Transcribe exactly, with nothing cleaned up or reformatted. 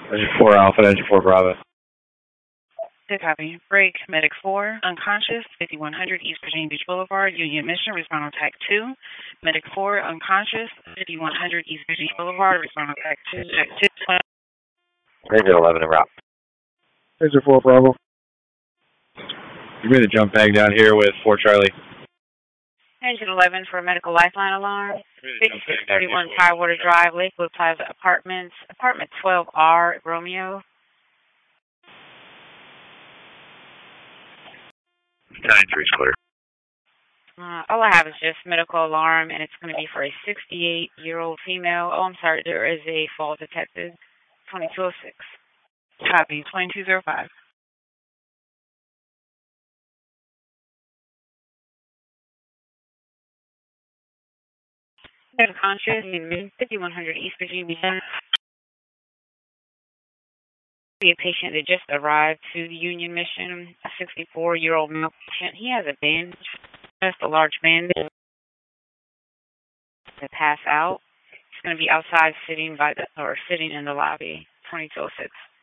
Engine four Alpha, Engine four Bravo. Good copy. Break, Medic four, unconscious, fifty-one hundred East Virginia Beach Boulevard, Union Mission, respond on T A C two. Medic four, unconscious, fifty-one hundred East Virginia Boulevard, respond on T A C two. T A C two. Engine eleven en route. Engine four Bravo. You made a jump bag down here with four Charlie. Engine eleven for a medical lifeline alarm. fifty-six thirty-one Tidewater Drive, Lakewood Plaza Apartments, apartment twelve R, Romeo. nine three is clear. Uh, all I have is just medical alarm, and it's going to be for a sixty-eight-year-old female. Oh, I'm sorry, there is a fall detected. twenty-two oh six. Copy, twenty-two oh five. Unconscious, fifty-one hundred East Virginia. A patient that just arrived to the Union Mission, a sixty-four-year-old male patient. He has a bandage, just a large bandage to pass out. He's going to be outside sitting by the or sitting in the lobby. twenty-two oh six.